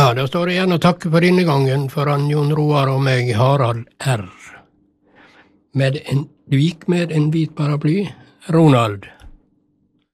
Ja, da står det igjen å takke for denne gangen for han Jon Roar og meg, Harald R. Du gikk med en hvit paraply, Ronald.